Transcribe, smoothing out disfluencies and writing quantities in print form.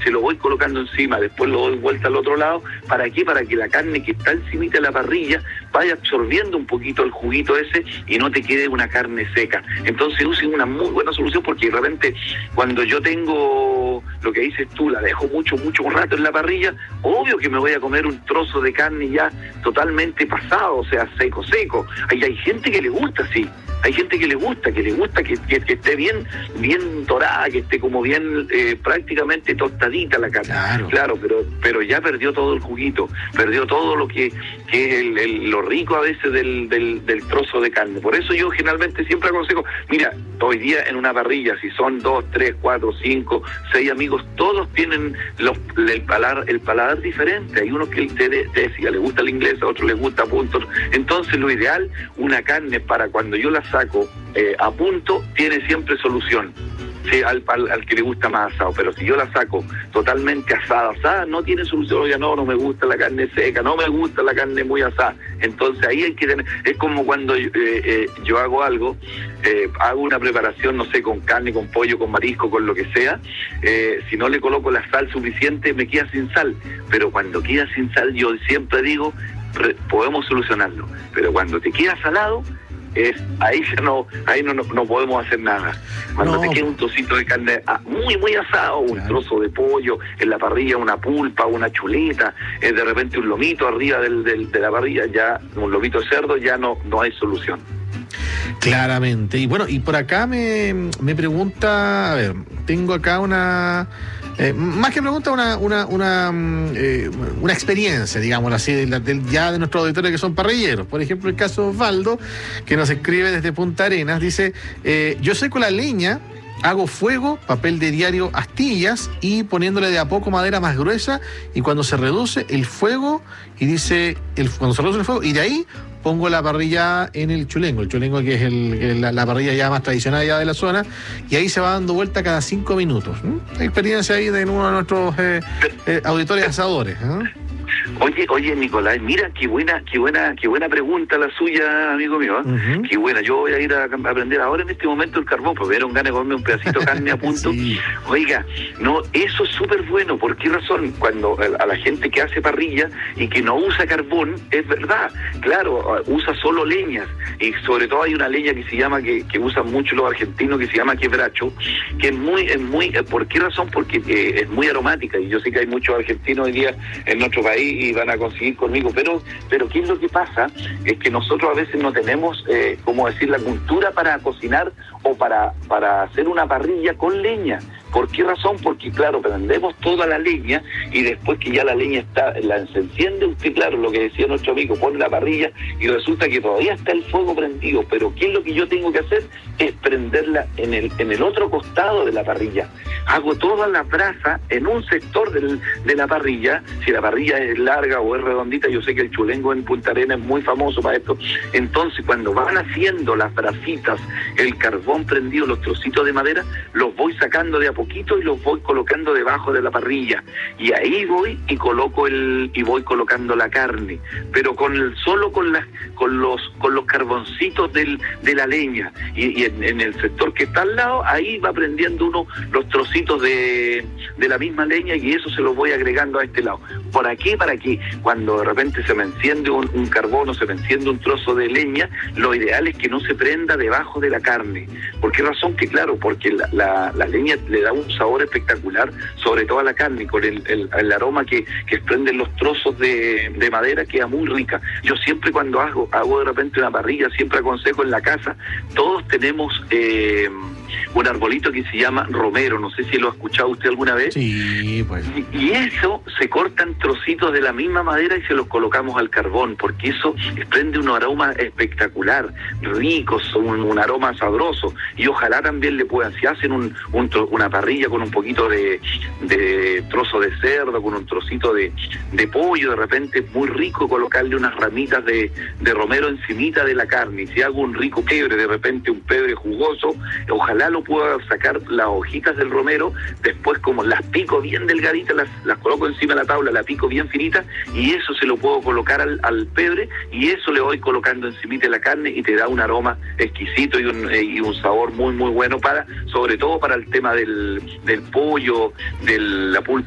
se lo voy colocando encima, después lo doy vuelta al otro lado. ¿Para qué? Para que la carne que está encima de la parrilla vaya absorbiendo un poquito el juguito ese y no te quede una carne seca. Entonces usen una muy buena solución, porque de repente cuando yo tengo lo que dices tú, la dejo mucho rato en la parrilla, obvio que me voy a comer un trozo de carne ya totalmente pasado, o sea, seco. Ahí hay gente que le gusta así. Hay gente que le gusta que esté bien dorada, que esté como bien prácticamente tostadita la carne. Claro, pero ya perdió todo el juguito, perdió todo lo que es lo rico a veces del trozo de carne. Por eso yo generalmente siempre aconsejo, mira, hoy día en una parrilla, si son 2, 3, 4, 5, 6 amigos, todos tienen el paladar diferente. Hay unos que te decía, le gusta el inglés, a otros les gusta a punto. Entonces lo ideal, una carne para cuando yo la saco a punto, tiene siempre solución. Sí, al que le gusta más asado, pero si yo la saco totalmente asada, no tiene solución. Oiga, no me gusta la carne seca, no me gusta la carne muy asada. Entonces ahí hay que tener, es como cuando yo hago algo, hago una preparación, no sé, con carne, con pollo, con marisco, con lo que sea, si no le coloco la sal suficiente, me queda sin sal. Pero cuando queda sin sal, yo siempre digo, podemos solucionarlo. Pero cuando te queda salado, ahí no podemos hacer nada. Cuando te queda un trocito de carne muy asado, un trozo de pollo en la parrilla, una pulpa, una chuleta, de repente un lomito arriba de la parrilla, ya un lomito de cerdo, ya no hay solución. Claramente. Y bueno, y por acá me pregunta, a ver, tengo acá una... más que pregunta, una experiencia, digamos así, ya de nuestros auditores que son parrilleros. Por ejemplo, el caso de Osvaldo, que nos escribe desde Punta Arenas, dice, yo seco la leña, hago fuego, papel de diario, astillas, y poniéndole de a poco madera más gruesa, y cuando se reduce el fuego, y dice, cuando se reduce el fuego, y de ahí pongo la parrilla en el chulengo que es la parrilla ya más tradicional ya de la zona, y ahí se va dando vuelta cada 5 minutos. Experiencia ahí de uno de nuestros auditores asadores. Oye, Nicolás, mira qué buena pregunta la suya, amigo mío. Uh-huh. Qué buena. Yo voy a ir a aprender ahora en este momento el carbón, porque me dieron ganas de comerme un pedacito de carne a punto. Sí. Oiga, no, eso es súper bueno. ¿Por qué razón? Cuando a la gente que hace parrilla y que no usa carbón, es verdad, claro, usa solo leñas, y sobre todo hay una leña que se llama, que usan mucho los argentinos, que se llama quebracho, que es muy, ¿por qué razón? Porque es muy aromática, y yo sé que hay muchos argentinos hoy día en nuestro país y van a conseguir conmigo, pero ¿qué es lo que pasa? Es que nosotros a veces no tenemos, la cultura para cocinar o para hacer una parrilla con leña. ¿Por qué razón? Porque, claro, prendemos toda la leña y después que ya la leña se enciende, usted, claro, lo que decía nuestro amigo, pone la parrilla y resulta que todavía está el fuego prendido. Pero ¿qué es lo que yo tengo que hacer? Es prenderla en el otro costado de la parrilla. Hago toda la brasa en un sector de la parrilla. Si la parrilla es larga o es redondita, yo sé que el chulengo en Punta Arenas es muy famoso para esto. Entonces, cuando van haciendo las brasitas, el carbón prendido, los trocitos de madera, los voy sacando de a poquito y los voy colocando debajo de la parrilla, y ahí voy y voy colocando la carne, pero solo con los carboncitos de la leña, y en el sector que está al lado, ahí va prendiendo uno los trocitos de la misma leña, y eso se los voy agregando a este lado. ¿Para qué? Para que cuando de repente se me enciende un carbón o se me enciende un trozo de leña, lo ideal es que no se prenda debajo de la carne. ¿Por qué razón? Que claro, porque la leña le da un sabor espectacular, sobre todo a la carne, con el aroma que desprenden los trozos de madera, queda muy rica. Yo siempre cuando hago de repente una parrilla, siempre aconsejo en la casa, todos tenemos un arbolito que se llama romero, no sé si lo ha escuchado usted alguna vez. Sí, pues. Y eso se cortan trocitos de la misma madera y se los colocamos al carbón, porque eso desprende un aroma espectacular, rico, un aroma sabroso, y ojalá también le puedan, si hacen una parrilla con un poquito de trozo de cerdo, con un trocito de pollo, de repente es muy rico colocarle unas ramitas de romero encimita de la carne, y si hago un rico pebre, de repente un pebre jugoso, ojalá lo pueda sacar las hojitas del romero, después como las pico bien delgaditas, las coloco encima de la tabla, la pico bien finita, y eso se lo puedo colocar al pebre, y eso le voy colocando encimita de la carne, y te da un aroma exquisito y un sabor muy muy bueno, sobre todo para el tema del pollo, de la pulpa